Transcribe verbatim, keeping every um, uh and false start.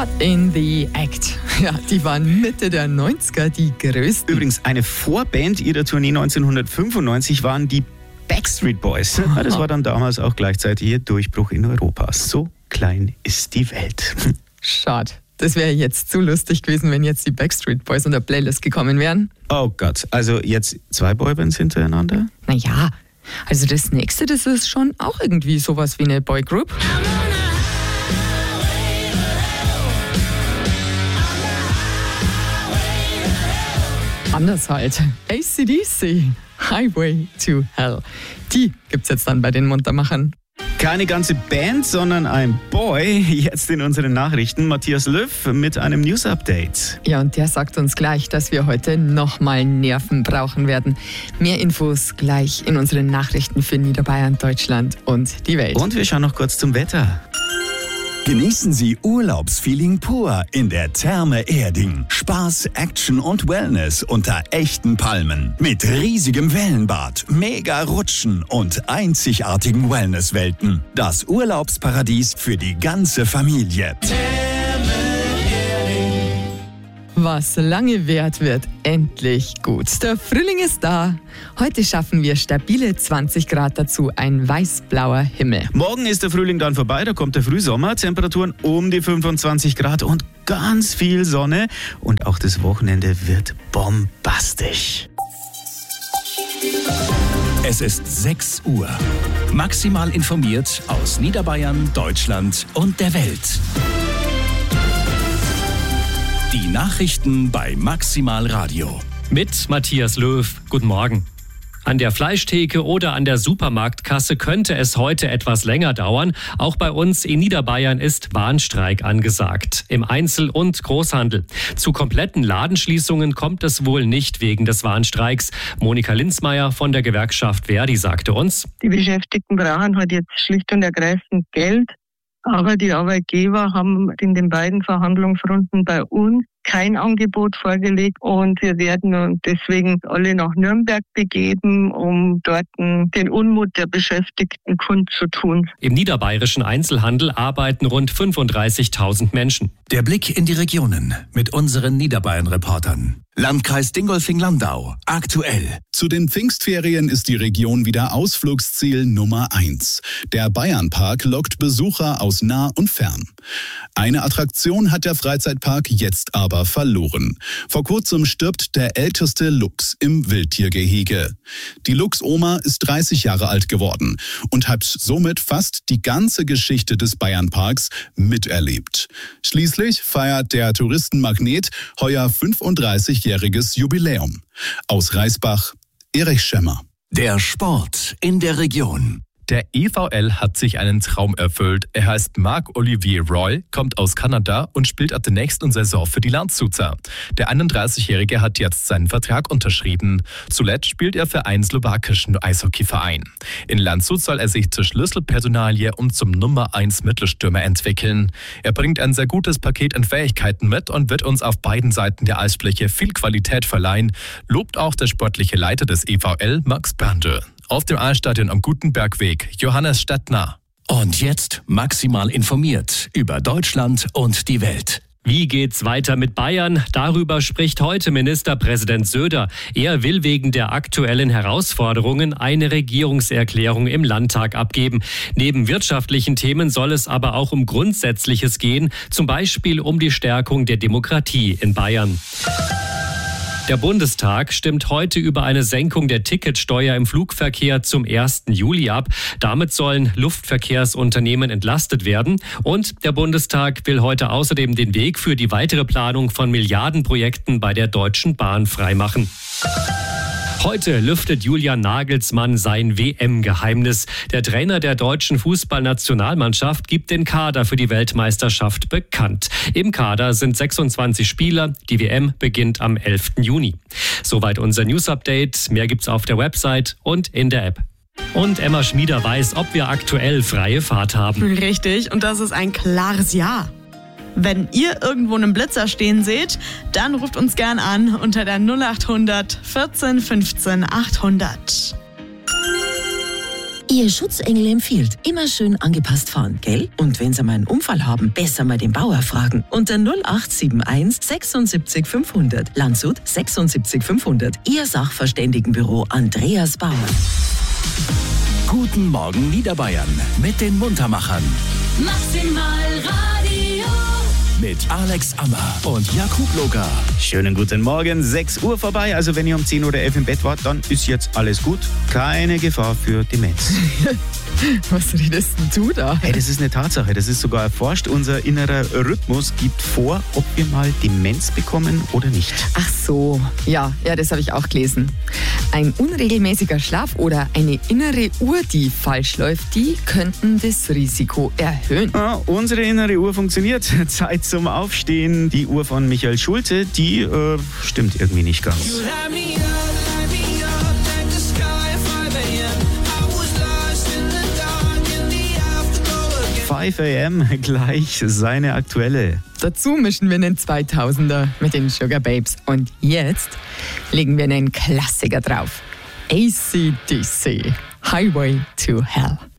Caught in the Act. Ja, die waren Mitte der neunziger die größten. Übrigens, eine Vorband ihrer Tournee neunzehnhundertfünfundneunzig waren die Backstreet Boys. Ja, das war dann damals auch gleichzeitig ihr Durchbruch in Europa. So klein ist die Welt. Schade. Das wäre jetzt zu lustig gewesen, wenn jetzt die Backstreet Boys in der Playlist gekommen wären. Oh Gott, also jetzt zwei Boybands hintereinander? Naja, also das nächste, das ist schon auch irgendwie sowas wie eine Boygroup. Anders halt. A C D C, Highway to Hell. Die gibt's jetzt dann bei den Muntermachern. Keine ganze Band, sondern ein Boy. Jetzt in unseren Nachrichten Matthias Löw mit einem News-Update. Ja, und der sagt uns gleich, dass wir heute nochmal Nerven brauchen werden. Mehr Infos gleich in unseren Nachrichten für Niederbayern, Deutschland und die Welt. Und wir schauen noch kurz zum Wetter. Genießen Sie Urlaubsfeeling pur in der Therme Erding. Spaß, Action und Wellness unter echten Palmen. Mit riesigem Wellenbad, mega Rutschen und einzigartigen Wellnesswelten. Das Urlaubsparadies für die ganze Familie. Was lange währt, wird endlich gut. Der Frühling ist da. Heute schaffen wir stabile zwanzig Grad, dazu ein weiß-blauer Himmel. Morgen ist der Frühling dann vorbei, da kommt der Frühsommer. Temperaturen um die fünfundzwanzig Grad und ganz viel Sonne. Und auch das Wochenende wird bombastisch. Es ist sechs Uhr. Maximal informiert aus Niederbayern, Deutschland und der Welt. Die Nachrichten bei Maximal Radio. Mit Matthias Löw. Guten Morgen. An der Fleischtheke oder an der Supermarktkasse könnte es heute etwas länger dauern. Auch bei uns in Niederbayern ist Warnstreik angesagt. Im Einzel- und Großhandel. Zu kompletten Ladenschließungen kommt es wohl nicht wegen des Warnstreiks. Monika Linzmeier von der Gewerkschaft Verdi sagte uns: Die Beschäftigten brauchen halt jetzt schlicht und ergreifend Geld. Aber die Arbeitgeber haben in den beiden Verhandlungsrunden bei uns kein Angebot vorgelegt und wir werden deswegen alle nach Nürnberg begeben, um dort den Unmut der Beschäftigten kundzutun. Im niederbayerischen Einzelhandel arbeiten rund fünfunddreißigtausend Menschen. Der Blick in die Regionen mit unseren Niederbayern-Reportern. Landkreis Dingolfing-Landau. Aktuell. Zu den Pfingstferien ist die Region wieder Ausflugsziel Nummer eins. Der Bayernpark lockt Besucher aus nah und fern. Eine Attraktion hat der Freizeitpark jetzt aber verloren. Vor kurzem stirbt der älteste Luchs im Wildtiergehege. Die Luchsoma ist dreißig Jahre alt geworden und hat somit fast die ganze Geschichte des Bayernparks miterlebt. Schließlich feiert der Touristenmagnet heuer fünfunddreißigjähriges Jubiläum. Aus Reisbach, Erich Schemmer. Der Sport in der Region. Der E V L hat sich einen Traum erfüllt. Er heißt Marc-Olivier Roy, kommt aus Kanada und spielt ab der nächsten Saison für die Landshuter. Der einunddreißigjährige hat jetzt seinen Vertrag unterschrieben. Zuletzt spielt er für einen slowakischen Eishockeyverein. In Landshut soll er sich zur Schlüsselpersonalie und zum Nummer eins Mittelstürmer entwickeln. Er bringt ein sehr gutes Paket an Fähigkeiten mit und wird uns auf beiden Seiten der Eisfläche viel Qualität verleihen, lobt auch der sportliche Leiter des E V L, Max Berndl. Auf dem Eisstadion am Gutenbergweg, Johannes Stettner. Und jetzt maximal informiert über Deutschland und die Welt. Wie geht's weiter mit Bayern? Darüber spricht heute Ministerpräsident Söder. Er will wegen der aktuellen Herausforderungen eine Regierungserklärung im Landtag abgeben. Neben wirtschaftlichen Themen soll es aber auch um Grundsätzliches gehen, zum Beispiel um die Stärkung der Demokratie in Bayern. Der Bundestag stimmt heute über eine Senkung der Ticketsteuer im Flugverkehr zum ersten Juli ab. Damit sollen Luftverkehrsunternehmen entlastet werden. Und der Bundestag will heute außerdem den Weg für die weitere Planung von Milliardenprojekten bei der Deutschen Bahn freimachen. Heute lüftet Julian Nagelsmann sein W M-Geheimnis. Der Trainer der deutschen Fußballnationalmannschaft gibt den Kader für die Weltmeisterschaft bekannt. Im Kader sind sechsundzwanzig Spieler. Die W M beginnt am elften Juni. Soweit unser News-Update. Mehr gibt's auf der Website und in der App. Und Emma Schmieder weiß, ob wir aktuell freie Fahrt haben. Richtig, und das ist ein klares Ja. Wenn ihr irgendwo einen Blitzer stehen seht, dann ruft uns gern an unter der null acht hundert vierzehn fünfzehn achthundert. Ihr Schutzengel empfiehlt, immer schön angepasst fahren, gell? Und wenn Sie mal einen Unfall haben, besser mal den Bauer fragen. Unter null acht sieben eins sechsundsiebzig fünfhundert. Landshut sechsundsiebzig fünfhundert. Ihr Sachverständigenbüro Andreas Bauer. Guten Morgen Niederbayern mit den Muntermachern. Maximal Radio. Mit Alex Ammer und Jakub Loga. Schönen guten Morgen, sechs Uhr vorbei. Also wenn ihr um zehn oder elf im Bett wart, dann ist jetzt alles gut. Keine Gefahr für Demenz. Was redest denn du da? Hey, das ist eine Tatsache, das ist sogar erforscht. Unser innerer Rhythmus gibt vor, ob wir mal Demenz bekommen oder nicht. Ach so, ja, ja, das habe ich auch gelesen. Ein unregelmäßiger Schlaf oder eine innere Uhr, die falsch läuft, die könnten das Risiko erhöhen. Ja, unsere innere Uhr funktioniert. Zeit zum Aufstehen. Die Uhr von Michael Schulte, die äh, stimmt irgendwie nicht ganz. fünf a m gleich seine aktuelle. Dazu mischen wir einen zweitausender mit den Sugar Babes. Und jetzt legen wir einen Klassiker drauf. A C D C, Highway to Hell.